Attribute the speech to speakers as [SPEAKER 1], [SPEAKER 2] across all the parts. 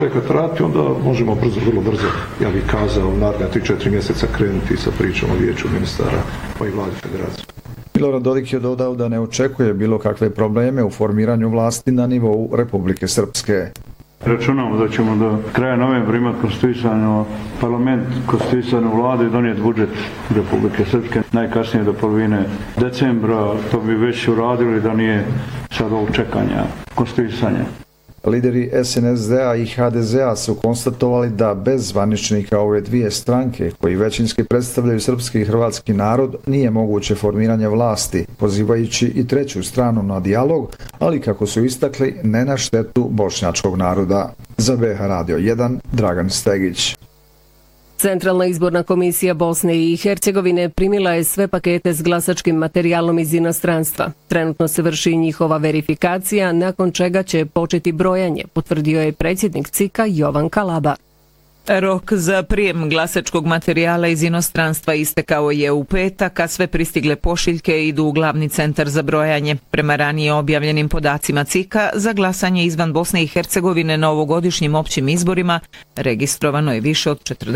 [SPEAKER 1] Kad onda možemo vrlo brzo, ja bih kazao, u naredne 3-4 mjeseca krenuti sa pričom o vijeću ministara pa i vladi federacije.
[SPEAKER 2] Milorad Dodik je dodao da ne očekuje bilo kakve probleme u formiranju vlasti na nivou Republike Srpske.
[SPEAKER 3] Računamo da ćemo do kraja novembra imati konstituisano parlament, konstituisanu vladu i donijeti budžet Republike Srpske. Najkasnije do polovine decembra to bi već uradili da nije sad ovog čekanja, konstituisanja.
[SPEAKER 2] Lideri SNSD-a i HDZ-a su konstatovali da bez zvaničnika ove dvije stranke, koji većinski predstavljaju srpski i hrvatski narod, nije moguće formiranje vlasti, pozivajući i treću stranu na dijalog, ali kako su istakli, ne na štetu bošnjačkog naroda. Za BH Radio 1, Dragan Stegić.
[SPEAKER 4] Centralna izborna komisija Bosne i Hercegovine primila je sve pakete s glasačkim materijalom iz inostranstva. Trenutno se vrši njihova verifikacija, nakon čega će početi brojanje, potvrdio je predsjednik CIK-a Jovan Kalaba.
[SPEAKER 5] Rok za prijem glasačkog materijala iz inostranstva istekao je u petak, a sve pristigle pošiljke idu u glavni centar za brojanje. Prema ranije objavljenim podacima CIK-a, za glasanje izvan Bosne i Hercegovine na ovogodišnjim općim izborima registrovano je više od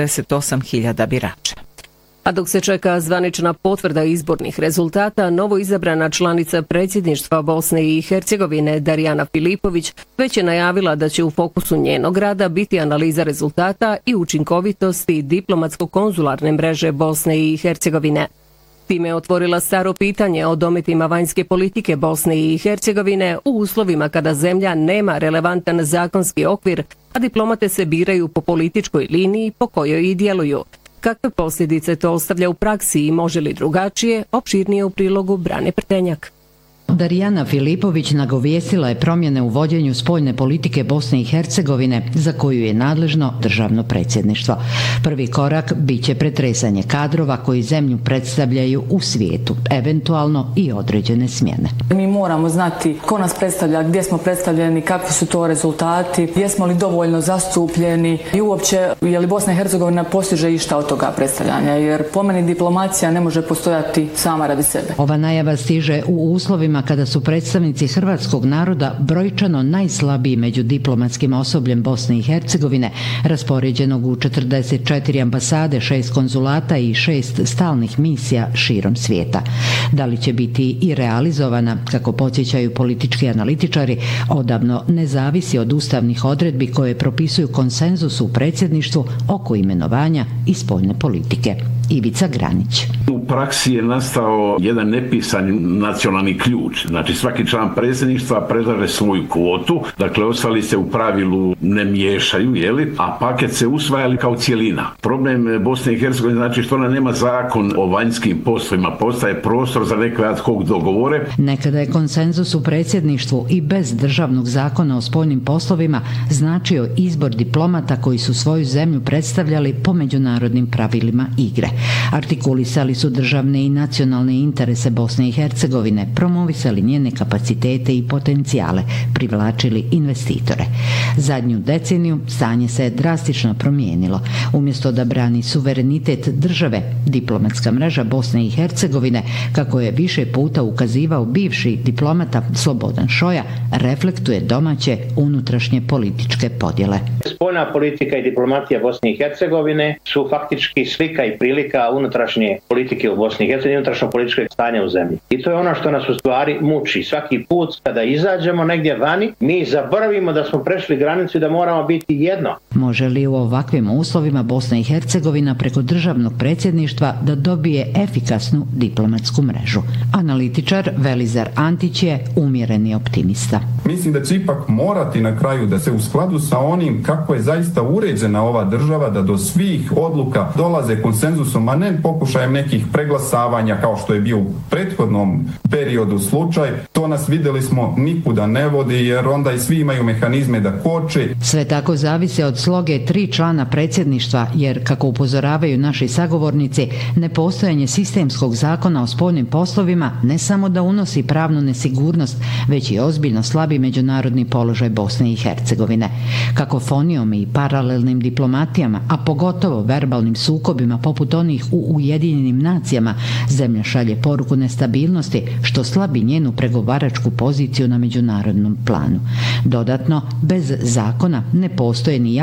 [SPEAKER 5] 48.000 birača.
[SPEAKER 4] A dok se čeka zvanična potvrda izbornih rezultata, novo izabrana članica predsjedništva Bosne i Hercegovine Darijana Filipović već je najavila da će u fokusu njenog rada biti analiza rezultata i učinkovitosti diplomatsko-konzularne mreže Bosne i Hercegovine. Time je otvorila staro pitanje o dometima vanjske politike Bosne i Hercegovine u uslovima kada zemlja nema relevantan zakonski okvir, a diplomate se biraju po političkoj liniji po kojoj i djeluju. Kakve posljedice to ostavlja u praksi i može li drugačije, opširnije u prilogu Brane Prtenjak.
[SPEAKER 6] Darijana Filipović nagovijestila je promjene u vođenju spoljne politike Bosne i Hercegovine, za koju je nadležno državno predsjedništvo. Prvi korak biće pretresanje kadrova koji zemlju predstavljaju u svijetu, eventualno i određene smjene.
[SPEAKER 7] Mi moramo znati ko nas predstavlja, gdje smo predstavljeni, kakvi su to rezultati, jesmo li dovoljno zastupljeni i uopće je li Bosna i Hercegovina postiže išta od toga predstavljanja, jer po meni diplomacija ne može postojati sama radi sebe.
[SPEAKER 6] Ova najava stiže u uslovima kada su predstavnici hrvatskog naroda brojčano najslabiji među diplomatskim osobljem Bosne i Hercegovine, raspoređenog u 44 ambasade, 6 konzulata i 6 stalnih misija širom svijeta. Da li će biti i realizovana, kako podsjećaju politički analitičari, odavno ne zavisi od ustavnih odredbi koje propisuju konsenzus u predsjedništvu oko imenovanja i spoljne politike. Ivica Granić.
[SPEAKER 8] U praksi je nastao jedan nepisani nacionalni ključ. Znači svaki član predsjedništva predlaže svoju kvotu, dakle ostali se u pravilu ne miješaju, a paket se usvajali kao cijelina. Problem Bosne i Hercegovine znači što ona nema zakon o vanjskim poslovima, postaje prostor za neke ad hoc dogovore.
[SPEAKER 6] Nekada je konsenzus u predsjedništvu i bez državnog zakona o spoljnim poslovima značio izbor diplomata koji su svoju zemlju predstavljali po međunarodnim pravilima igre. Artikulisali su državne i nacionalne interese Bosne i Hercegovine, promovisali njene kapacitete i potencijale, privlačili investitore. Zadnju deceniju stanje se je drastično promijenilo. Umjesto da brani suverenitet države, diplomatska mreža Bosne i Hercegovine, kako je više puta ukazivao bivši diplomata Slobodan Šoja, reflektuje domaće unutrašnje političke podjele.
[SPEAKER 9] Spoljna politika i diplomatija Bosne i Hercegovine su faktički slika i prilika unutrašnje politike u Bosni i Hercegovini, unutrašnje političke stanje u zemlji. I to je ono što nas u stvari muči. Svaki put kada izađemo negdje vani, mi zaboravimo da smo prešli granicu i da moramo biti jedno.
[SPEAKER 6] Može li u ovakvim uslovima Bosna i Hercegovina preko državnog predsjedništva da dobije efikasnu diplomatsku mrežu? Analitičar Velizar Antić je umjereni optimista.
[SPEAKER 10] Mislim da će ipak morati na kraju da se u skladu sa onim kako je zaista uređena ova država, da do svih odluka dolaze konsenzusom, a ne pokušajem nekih preglasavanja kao što je bio u prethodnom periodu slučaj. To nas, vidjeli smo, nikuda ne vodi, jer onda i svi imaju mehanizme da koče.
[SPEAKER 6] Sve tako zavisi od sloge 3 člana predsjedništva, jer, kako upozoravaju naši sagovornici, nepostojanje sistemskog zakona o spoljnim poslovima ne samo da unosi pravnu nesigurnost, već i ozbiljno slabi međunarodni položaj Bosne i Hercegovine. Kakofonijom i paralelnim diplomatijama, a pogotovo verbalnim sukobima poput onih u Ujedinjenim nacijama, zemlja šalje poruku nestabilnosti, što slabi njenu pregovaračku poziciju na međunarodnom planu. Dodatno, bez zakona ne postoje ni